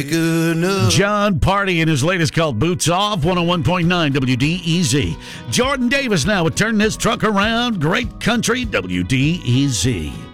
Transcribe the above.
John Party and his latest called Boots Off, 101.9 WDEZ. Jordan Davis now with Turning This Truck Around. Great country, WDEZ.